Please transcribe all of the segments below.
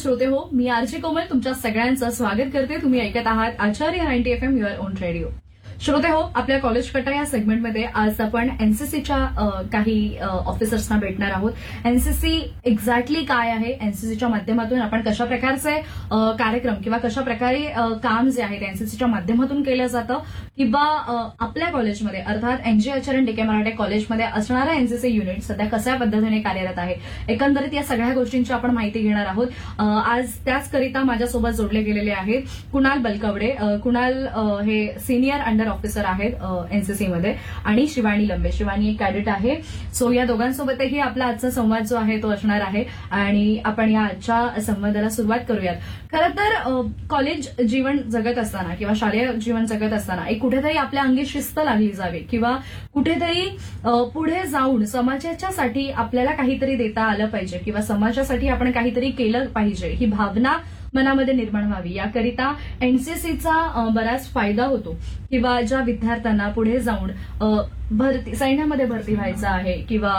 श्रोते हो, मी आरजे कोमल तुमच्या सगळ्यांचं स्वागत करते. तुम्ही ऐकत आहात आचार्य 90 FM युअर ओन रेडिओ. श्रोते हो, आपल्या कॉलेज कट्टा या सेगमेंटमध्ये आज आपण एनसीसीच्या काही ऑफिसर्सना भेटणार आहोत. एनसीसी एक्झॅक्टली काय आहे, एनसीसीच्या माध्यमातून आपण कशा प्रकारचे कार्यक्रम किंवा कशा प्रकारे काम जे आहे ते एनसीसीच्या माध्यमातून केलं जातं किंवा आपल्या कॉलेजमध्ये अर्थात एनजी आचार्य डीके मराठे कॉलेजमध्ये असणारा एनसीसी युनिट सध्या कशा पद्धतीने कार्यरत आहे, एकंदरीत या सगळ्या गोष्टींची आपण माहिती घेणार आहोत. आज त्याचकरिता माझ्यासोबत जोडले गेलेले आहेत कुणाल बलकवडे. कुणाल हे सिनियर अंडर ऑफिसर आहेत एनसीसीमध्ये आणि शिवानी लंबे. शिवानी एक कॅडेट आहे. सो या दोघांसोबतही आपला आजचा संवाद जो आहे तो असणार आहे आणि आपण या आजच्या संवादाला सुरुवात करूयात. खरं तर कॉलेज जीवन जगत असताना किंवा शालेय जीवन जगत असताना एक कुठेतरी आपल्या अंगी शिस्त लागली जावी किंवा कुठेतरी पुढे जाऊन समाजाच्यासाठी आपल्याला काहीतरी देता आलं पाहिजे किंवा समाजासाठी आपण काहीतरी केलं पाहिजे ही भावना मनामध्ये निर्माण व्हावी याकरिता एनसीसीचा बराच फायदा होतो. किंवा ज्या विद्यार्थ्यांना पुढे जाऊन सैन्यामध्ये भरती व्हायचं आहे किंवा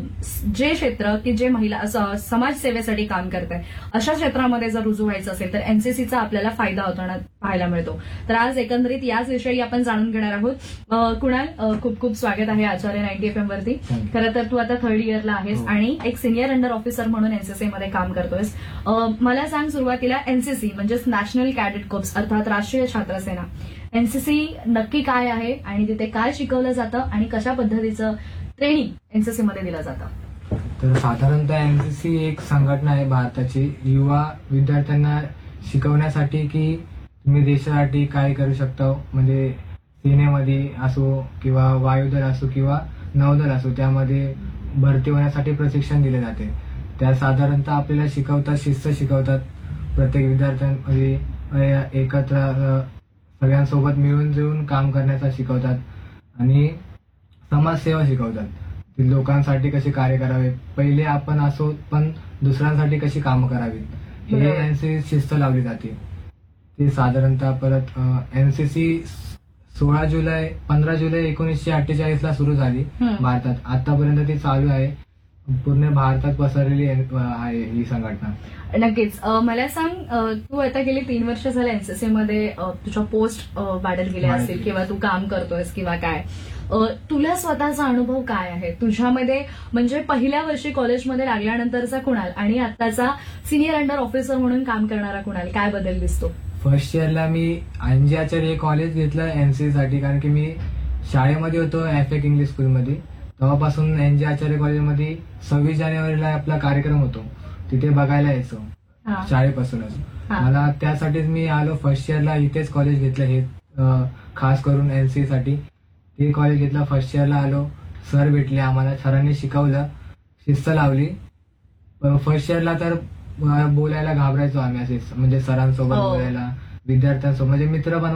जे क्षेत्र की जे महिला समाजसेवेसाठी काम करत आहे अशा क्षेत्रामध्ये जर रुजू व्हायचं असेल तर एनसीसीचा आपल्याला फायदा होताना पाहायला मिळतो. तर आज एकंदरीत याच विषयी आपण जाणून घेणार आहोत. कुणाल, खूप खूप स्वागत आहे आचार्य 90 FM वरती. खरं तर तू आता 3rd इयरला आहेस आणि एक सिनियर अंडर ऑफिसर म्हणून एनसीसीमध्ये काम करतोयस. मला सांग, सुरुवातीला एनसीसी म्हणजेच नॅशनल कॅडेट कोर्प्स अर्थात राष्ट्रीय छात्र सेना, एनसीसी नक्की काय आहे आणि तिथे काय शिकवलं जातं आणि कशा पद्धतीचं ट्रेनिंग एनसीसीमध्ये दिलं जातं? तर साधारणतः एनसीसी एक संघटना आहे भारताची युवा विद्यार्थ्यांना शिकवण्यासाठी की तुम्ही देशासाठी काय करू शकता. म्हणजे सेनेमध्ये असो किंवा वायुदल असो किंवा नौदल असो त्यामध्ये भरती होण्यासाठी प्रशिक्षण दिले जाते. त्या साधारणतः आपल्याला शिकवतात, शिस्त शिकवतात. प्रत्येक विद्यार्थ्यांमध्ये एकत्र सगळ्यांसोबत मिळून जुळून काम करण्याचा शिकवतात आणि समाजसेवा शिकवतात. लोकांसाठी कसे कार्य करावे, पहिले आपण असो पण दुसऱ्यांसाठी कशी कामं करावीत हे एनसीसी शिस्त लावली जाते. ते साधारणतः परत एनसीसी 15 जुलै 1948 ला सुरू झाली भारतात. आतापर्यंत ती चालू आहे. पूर्ण भारतात पसरलेली आहे ही संघटना. नक्कीच. मला सांग, तू आता गेली 3 वर्ष झालं एनसीसीमध्ये तुझ्या पोस्ट वाढत गेल्या असतील किंवा तू काम करतोयस किंवा काय, तुला स्वतःचा अनुभव काय आहे तुझ्यामध्ये? म्हणजे पहिल्या वर्षी कॉलेजमध्ये लागल्यानंतरचा कुणाल आणि आताचा सिनियर अंडर ऑफिसर म्हणून काम करणारा कुणाल, काय बदल दिसतो? फर्स्ट इयरला मी एनजी आचार्य कॉलेज घेतलं एनसीसी साठी, कारण की मी शाळेमध्ये होतो एफएक इंग्लिश स्कूलमध्ये. तेव्हापासून एनजी आचार्य कॉलेजमध्ये 26 जानेवारीला आपला कार्यक्रम होतो, तिथे बघायला यायचो शाळेपासूनच. मला त्यासाठीच मी आलो फर्स्ट इयरला. इथेच कॉलेज घेतलं हे खास करून एनसीसी साठी. ते कॉलेज घेतलं. फर्स्ट इयरला आलो, सर भेटले आम्हाला, सरांनी शिकवलं, शिस्त लावली. फर्स्ट इयरला तर बोलायला घाबरायचो आम्ही, असे म्हणजे सरांसोबत बोलायला, विद्यार्थ्यांसोबत म्हणजे मित्र